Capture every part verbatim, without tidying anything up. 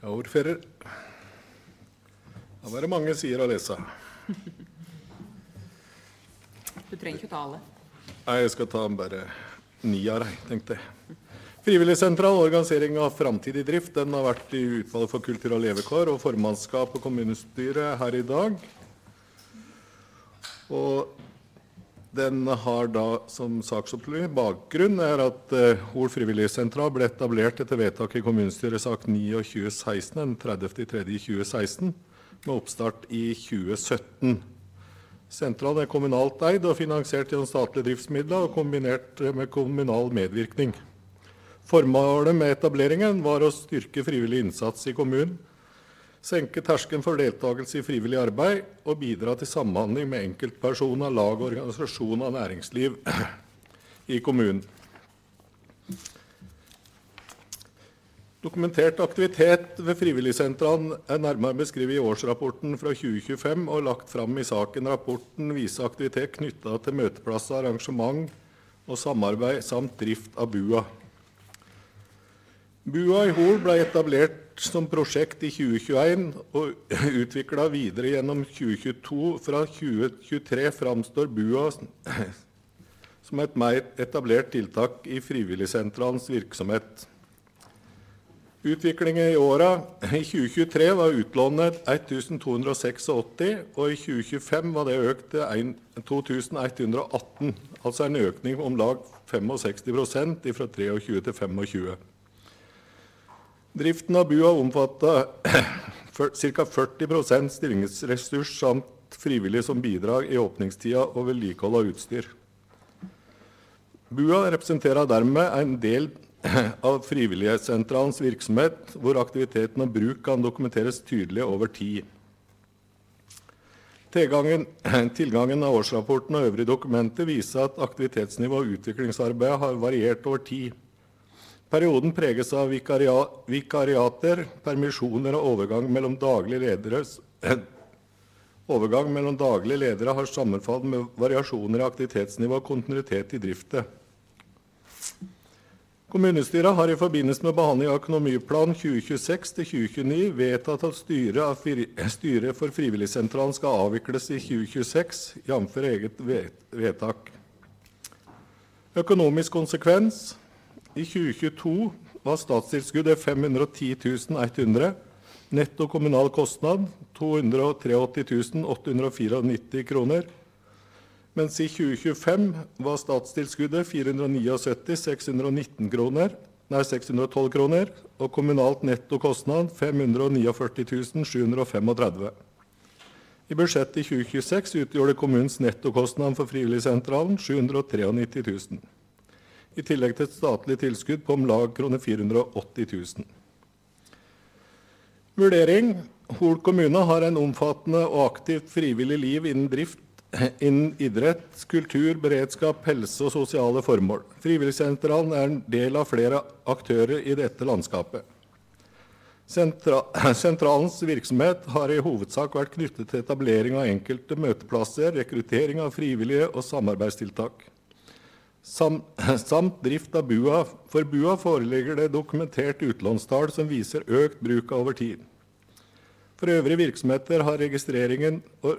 Ja, ordfører. Da var det mange sider å lese. Du trenger ikke ta alle. Nei, jeg skal ta bare ni av deg, tenkte jeg. Frivillig sentral organisering av framtidig drift, den har vært i utvalg for kultur og levekår og formannskap og kommunestyre her i dag. Og den har da som saksopplysning bakgrunn er at uh, Hol frivillig sentral ble etablert etter vedtak i kommunestyret sak ni av tjue seksten, den tredivte tredje tjue seksten, med oppstart i tjue sytten. Sentralen er kommunalt eid og finansiert gjennom statlige driftsmidler og kombinert med kommunal medvirkning. Formålet med etableringen var å styrke frivillig innsats i kommunen, senke terskelen for deltakelse i frivillig arbeid og bidra til samhandling med enkeltpersoner, lag, organisasjoner og næringsliv i kommunen. Dokumentert aktivitet ved frivilligsentralen er nærmere beskrevet i årsrapporten fra tjue tjuefem og lagt fram i saken. Rapporten viser aktivitet knyttet til møteplasser, arrangement og samarbeid samt drift av bua. Bua i Hol ble etablert som prosjekt i tjue tjueen og utviklet videre gjennom tjue tjueto. Fra tjue tjuetre framstår bua som et mer etablert tiltak i frivilligsentralens virksomhet. Utviklingen i året i tjue tjuetre var utlånet ett tusen to hundre åttiseks, og i tjue tjuefem var det økt til to tusen ett hundre atten, altså en økning om lag sekstifem prosent fra tjuetre til tjuefem. Driften av bua omfattet ca. førti prosent stillingsressurs samt frivillig som bidrag i åpningstida og vedlikehold av utstyr. Bua representerer dermed en del av frivillighetssentralens virksomhet, hvor aktiviteten og bruk kan dokumenteres tydelig over tid. Tilgangen, tilgangen av årsrapporten og øvrige dokumenter viser at aktivitetsnivå og utviklingsarbeidet har variert over tid. Perioden preges av vikaria, vikariater, permisjoner og overgang mellom daglige ledere. Overgang mellom daglige ledere har sammenfall med variasjoner i aktivitetsnivå og kontinuitet i driftet. Kommunestyret har i forbindelse med behandling av økonomiplan tjue tjueseks til tjue tjueni vedtatt at styret, av fri, styret for frivilligsentralen skal avvikles i tjue tjueseks, jf. eget vedtak. Økonomisk konsekvens. I tjue tjueto var statstilskuddet fem hundre og ti tusen ett hundre, netto kommunal kostnad to hundre og åttitre tusen åtte hundre og nittifire kroner, mens i tjue tjuefem var statstilskuddet fire hundre og syttini tusen seks hundre og nitten kroner, nei, seks hundre og tolv kroner, og kommunalt netto kostnad fem hundre og førtini ni tusen sju hundre og trettifem. I budsjettet i tjue tjueseks utgjorde kommunens nettokostnad for frivilligsentralen sju hundre og nittini tre tusen. I tillegg til et statlig tilskudd på om lag fire hundre og åtti tusen. Vurdering. Hol kommune har en omfattende og aktivt frivillig liv innen drift, innen idrett, kultur, beredskap, helse og sosiale formål. Frivilligsentralen er en del av flere aktører i dette landskapet. Sentra, sentralens virksomhet har i hovedsak vært knyttet til etablering av enkelte møteplasser, rekruttering av frivillige og samarbeidstiltak. Sam, samt drift av bua. For bua foreligger det dokumentert utlånstall som viser økt bruk over tid. For øvrige virksomheter har registreringen og,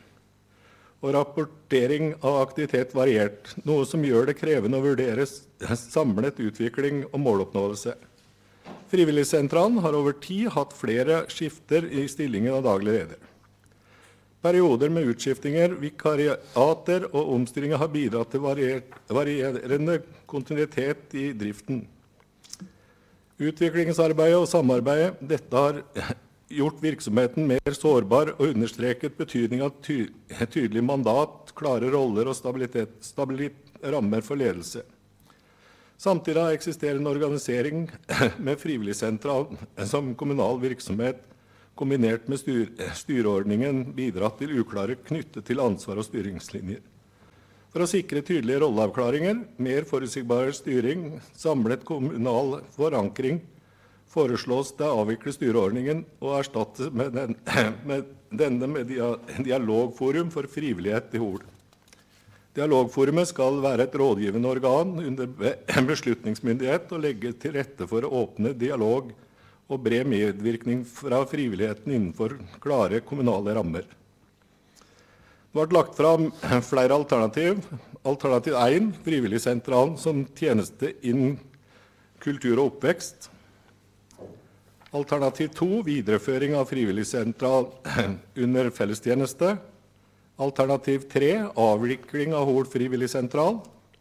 og rapportering av aktivitet variert, noe som gjør det krevende å vurdere samlet utvikling og måloppnåelse. Frivilligsentralen har over tid hatt flere skifter i stillingen av daglig leder. Perioder med utskiftinger, vikariater og omstillinger har bidratt til variert, varierende kontinuitet i driften. Utviklingsarbeidet og samarbeidet, dette har gjort virksomheten mer sårbar og understreket betydning av ty tydelig mandat, klare roller og stabilitet, stabilitet rammer for ledelse. Samtidig har eksisterende organisering med frivilligsentralen som kommunal virksomhet kombinert med styr styreordningen bidratt til uklare knyttet til ansvar og styringslinjer. For å sikre tydelige rolleavklaringer, mer forutsigbar styring, samlet kommunal forankring, foreslås det å avvikle styreordningen og erstatte med, den, med denne med dia dialogforum for frivillighet i Hol. Dialogforumet skal være et rådgivende organ under beslutningsmyndighet og legge til rette for å åpne dialog og bred medvirkning fra frivilligheten innenfor klare kommunale rammer. Det ble lagt fram flere alternativ. Alternativ én, frivilligsentralen som tjeneste innen kultur og oppvekst. Alternativ to, videreføring av frivilligsentral under fellestjeneste. Alternativ tre, avvikling av Hol frivilligsentral.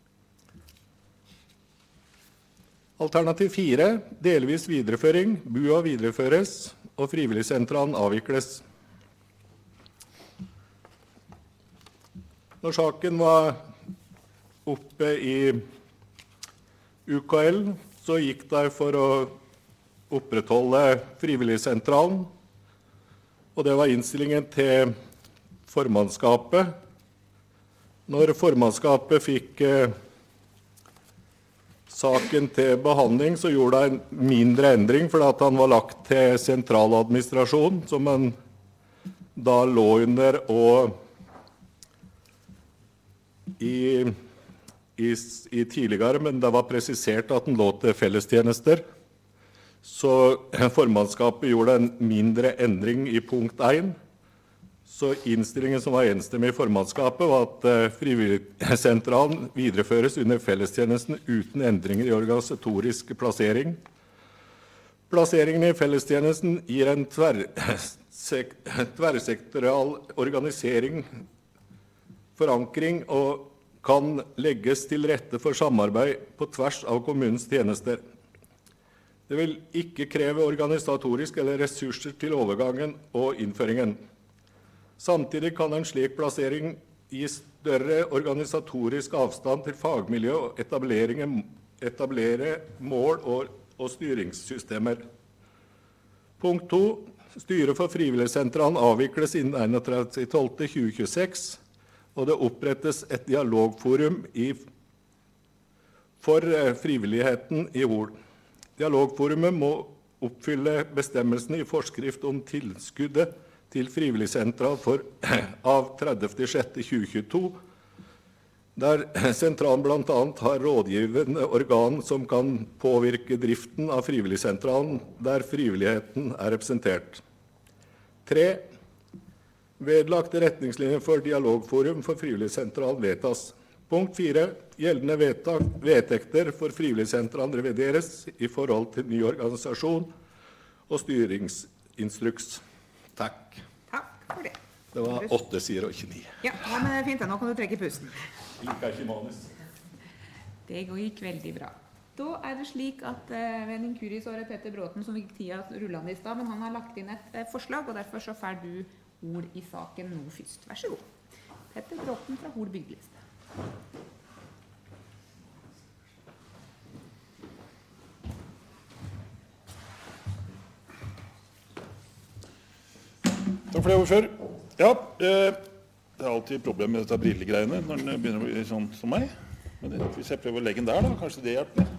Alternativ fire, delvis videreføring, bua videreføres, og frivilligsentralen avvikles. Når saken var oppe i U K L, så gikk det for å opprettholde frivilligsentralen, og det var innstillingen til formannskapet. Når formannskapet fikk eh, saken til behandling, så gjorde det en mindre endring, fordi at han var lagt til sentraladministrasjon, som han da lå under, og i, i, i tidligere, men det var presisert at han lå til fellestjenester. Så formannskapet gjorde en mindre endring i punkt én. Så innstillingen som var enstemmig i formannskapet var at uh, frivilligsentralen videreføres under fellestjenesten uten endringer i organisatorisk plassering. Plasseringen i fellestjenesten gir en tverrsek tverrsektorial organisering, forankring og kan legges til rette for samarbeid på tvers av kommunens tjenester. Det vil ikke kreve organisatorisk eller ressurser til overgangen og innføringen. Samtidig kan en slik plassering gi større organisatorisk avstand til fagmiljø og etablere mål og, og styringssystemer. Punkt to. Styret for frivilligsentralen avvikles innen enogtredivte desember tjue tjueseks, og det opprettes et dialogforum i, for frivilligheten i Hol. Dialogforumet må oppfylle bestemmelsene i forskrift om tilskuddet til frivilligsentral for, av tredivte juni tjue tjueto, der sentralen blant annet har rådgivende organ som kan påvirke driften av frivilligsentralen, der frivilligheten er representert. Tre. Vedlagte retningslinjer for dialogforum for frivilligsentralen vedtas. Punkt fire. Gjeldende vedtak, vedtekter for frivilligsentralen revideres i forhold til ny organisasjon og styringsinstruks. Takk. Takk for det. Det var åtte sider og ikke ni. Ja, ja, men det er fint. Nå kan du trekke pusten. Liker ikke manus. Det gikk veldig bra. Da er det slik at uh, ved en inkurie så er det Petter Bråten som fikk tida rullende i stad, men han har lagt inn et uh, forslag, og derfor så får du ord i saken nå først. Vær så god. Petter Bråten fra Hol bygdeliste. Takk for det, ordfører. Ja, eh, det er alltid et problem med dette brillegreiene når den begynner å bli sånn som meg. Men det, hvis jeg prøver å legge den der da, kanskje det hjelper.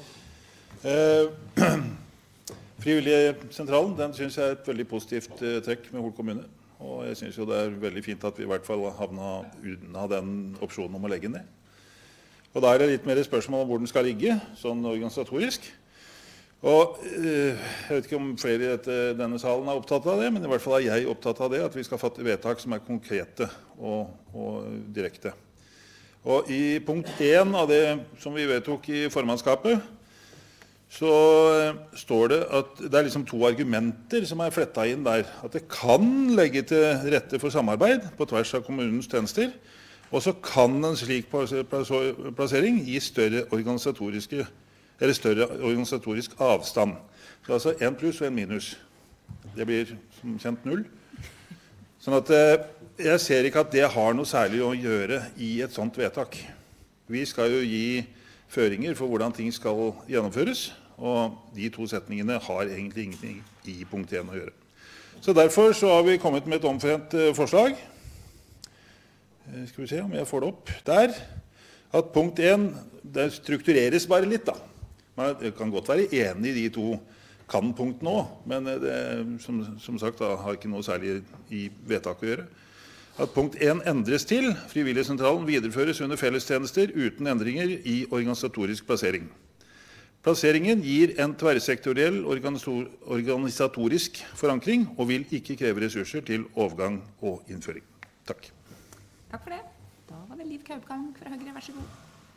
Eh, Frivilligsentralen, den synes jeg er et veldig positivt eh, trekk med Hol kommune. Og jeg synes jo det er veldig fint at vi i hvert fall havna unna den opsjonen om å legge ned. Og da er det litt mer spørsmål om hvor den skal ligge, sånn organisatorisk. Og eh, jeg vet ikke om flere i dette, denne salen er opptatt av det, men i hvert fall er jeg opptatt av det, at vi skal fatte vedtak som er konkrete og, og direkte. Og i punkt én av det som vi vedtok i formannskapet, så står det at det er liksom to argumenter som er flettet inn der. At det kan legge til rette for samarbeid på tvers av kommunens tjenester, og så kan en slik plassering gi større organisatoriske eller større organisatorisk avstand. Så altså en pluss og en minus. Det blir som kjent null. Sånn at jeg ser ikke at det har noe særlig å gjøre i et sånt vedtak. Vi skal jo gi føringer for hvordan ting skal gjennomføres, og de to setningene har egentlig ingenting i punkt én å gjøre. Så derfor så har vi kommet med et omforent forslag. Skal vi se om jeg får det opp der. At punkt én, det struktureres bare litt da. Man kan godt være enig i de to kan-punktene også, men det som, som sagt da, har ikke noe særlig i vedtak å gjøre. At punkt én endres til, frivilligsentralen videreføres under fellestjenester uten endringer i organisatorisk plassering. Plasseringen gir en tverrsektoriell organisatorisk forankring og vil ikke kreve ressurser til overgang og innføring. Takk. Takk for det. Da var det Liv Kaupgang fra Høyre, vær så god.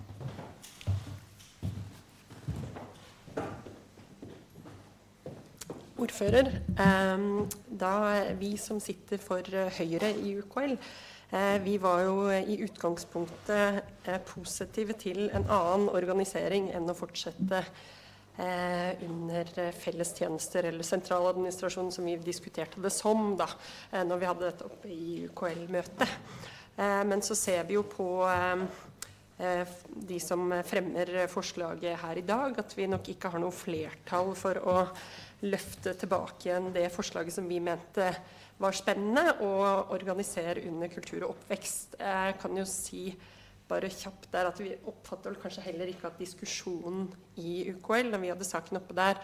Ordfører, da vi som sitter for Høyre i U K L, vi var jo i utgangspunktet positive til en annen organisering enn å fortsette under fellestjenester eller sentraladministrasjon, som vi diskuterte det som da, når vi hadde dette oppe i U K L-møtet. Men så ser vi jo på de som fremmer forslaget her i dag, at vi nok ikke har noe flertall for å løfte tilbake igjen det forslaget som vi mente var spennende, og organisere under kultur og oppvekst. Jeg kan jo si bare kjapt der at vi oppfatter kanskje heller ikke at diskusjonen i U K L, når vi hadde saken oppe der,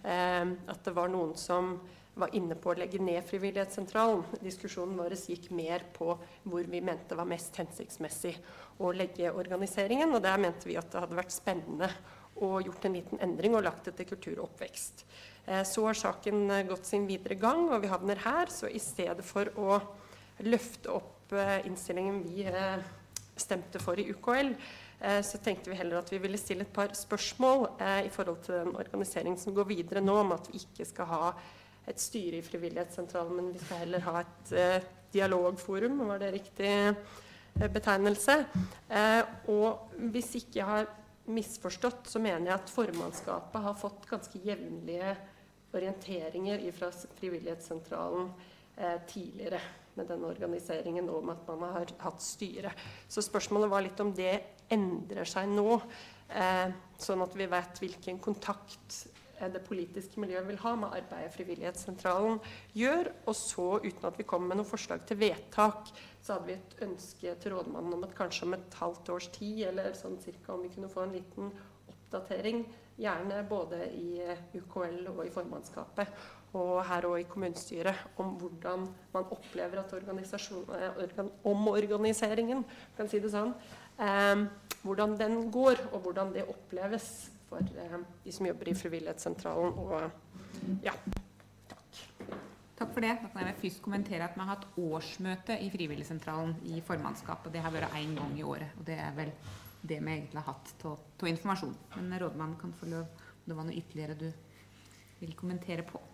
at det var noen som var inne på å legge ned Frivillighetssentralen. Diskusjonen vår gikk mer på hvor vi mente var mest hensiktsmessig å legge organiseringen, og der mente vi at det hadde vært spennende og gjort en liten endring og lagt det til kultur og oppvekst. Så har saken gått sin videre gang, og vi havner her, så i stedet for å løfte opp innstillingen vi stemte for i U K L, så tenkte vi heller at vi ville stille et par spørsmål i forhold til den organiseringen som går videre nå, om at vi ikke skal ha et styre i Frivillighetssentralen, men vi skal heller ha et eh, dialogforum, var det riktig eh, betegnelse. Eh, og hvis ikke jeg har misforstått, så mener jeg at formannskapet har fått ganske jevnlige orienteringer fra Frivillighetssentralen eh, tidligere med den organiseringen om at man har hatt styre. Så spørsmålet var litt om det endrer seg nå, eh, sånn at vi vet hvilken kontakt det politiske miljøet vil ha med arbeidet Frivillighetssentralen gjør, og så uten at vi kommer med noen forslag til vedtak, så hadde vi et ønske til rådmannen om at kanskje om et halvt års tid, eller sånn cirka om vi kunne få en liten oppdatering, gjerne både i U K L og i formannskapet, og her og i kommunestyret, om hvordan man opplever at organ, omorganiseringen, kan si det sånn, eh, hvordan den går, og hvordan det oppleves for eh, de som jobber i Frivillighetssentralen, og ja, takk. Takk for det. Da kan jeg først kommentere at vi har hatt årsmøte i Frivillighetssentralen i formannskapet, og det har vært en gang i året, og det er vel det vi egentlig har hatt til informasjon. Men rådmannen kan få lov, om det var noe ytterligere du vil kommentere på.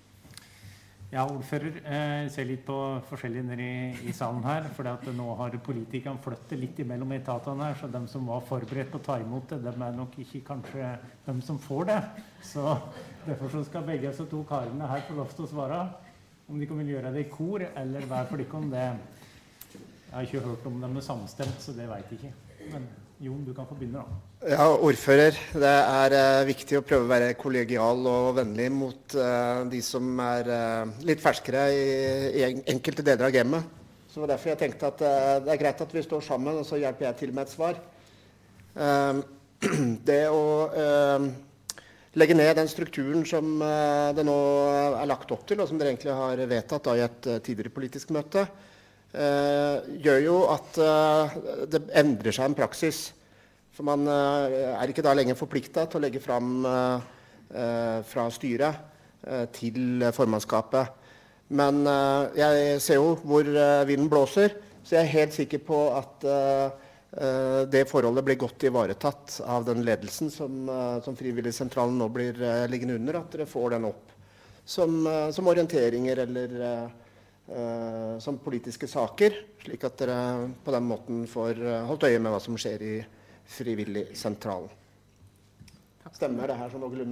Ja, ordfører, eh, ser litt på forskjellige nede i, i salen her, for at nå har politikerne flyttet litt imellom etatene her, så de som var forberedt på å ta imot det, de er nok ikke kanskje de som får det. Så derfor så skal begge så to karene her få lov til å svare, om de kan gjøre det i kor, eller hver for ikke om det. Jeg har ikke hørt om dem er samstemt, så det vet jeg ikke. Men Jon, du kan få begynne da. Ja, ordfører, det er uh, viktig å prøve å være kollegial og vennlig mot uh, de som er uh, litt ferskere i, i enkelte deler av gamet. Så derfor jeg tenkte at uh, det er greit at vi står sammen, og så hjelper jeg til med et svar. Uh, det å uh, legge ned den strukturen som uh, det nå er lagt opp til, og som dere egentlig har vedtatt da, i et uh, tidligere politisk møte, Uh, gjør jo at uh, det endrer seg en praksis. For man uh, er ikke da lenger forpliktet til å legge fram uh, uh, fra styret uh, til formannskapet. Men uh, jeg ser jo hvor uh, vinden blåser, så jeg er helt sikker på at uh, uh, det forholdet blir godt ivaretatt av den ledelsen som, uh, som Frivillighetssentralen nå blir uh, liggende under, at dere får den opp som, uh, som orienteringer eller uh, Uh, som politiske saker, slik at dere på den måten får uh, holdt øye med hva som skjer i Frivillighetssentralen. Stemmer det her sånn noenlunde?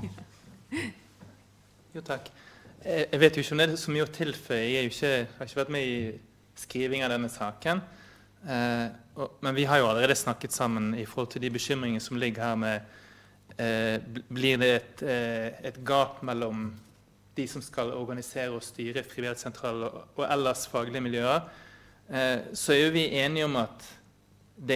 Jo, takk. Jeg, jeg vet jo ikke om det er så mye å tilføye. Jeg, er jo ikke, jeg har ikke vært med i skriving av denne saken. Uh, og, men vi har jo allerede snakket sammen i forhold til de bekymringene som ligger her med uh, blir det et, uh, et gap mellom de som skal organisere og styre Frivillighetssentralen og, og ellers faglige miljøer, eh, så er jo vi enige om at